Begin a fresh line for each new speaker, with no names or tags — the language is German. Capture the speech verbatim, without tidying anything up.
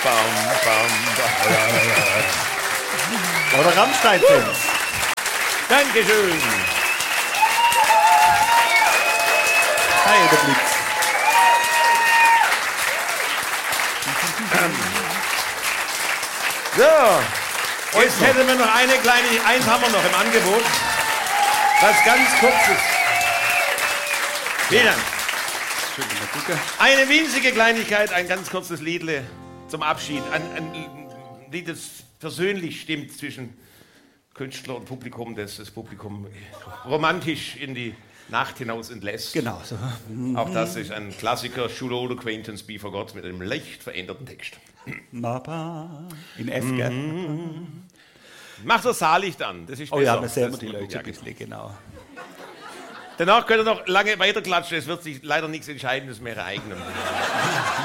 bam, bam, bam.
Oder Rammstein-Fans.
Dankeschön.
Hi, der Blitz.
So, jetzt hätten wir noch eine kleine, eins haben wir noch im Angebot. Was ganz kurzes. Vielen Dank. Eine winzige Kleinigkeit, ein ganz kurzes Liedle zum Abschied. Ein, ein Lied, das persönlich stimmt zwischen Künstler und Publikum, das das Publikum romantisch in die Nacht hinaus entlässt.
Genau so.
Auch das ist ein Klassiker, Should Old Acquaintance Be Forgot, mit einem leicht veränderten Text.
Mapa. In F, gell?
Macht das Saallicht an, das ist
Oh
besser.
ja, wir sehen
Das-
die Leute
ja,
ein bisschen, genau.
Danach könnt ihr noch lange weiterklatschen, es wird sich leider nichts Entscheidendes mehr ereignen.